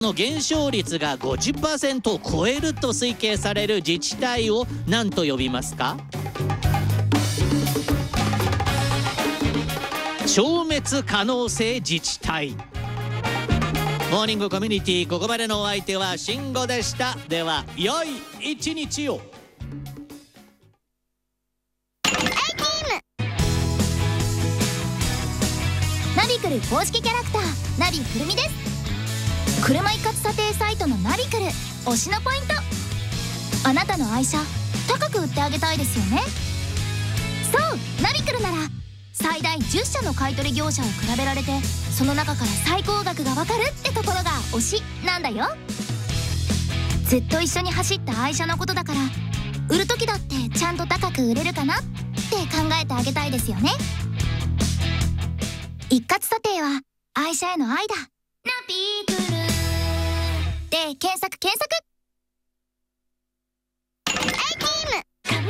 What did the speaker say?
の減少率が 50% を超えると推計される自治体を何と呼びますか？消滅可能性自治体。モーニングコミュニティ、ここまでのお相手は慎吾でした。では良い一日を。 ナビクル公式キャラクターナビくるみです。車一括査定サイトのナビクル推しのポイント。あなたの愛車高く売ってあげたいですよね。そうナビクルなら最大10社の買取業者を比べられて、その中から最高額がわかるってところが推しなんだよ。ずっと一緒に走った愛車のことだから、売る時だってちゃんと高く売れるかなって考えてあげたいですよね。一括査定は愛車への愛だ。ナビクルで検索。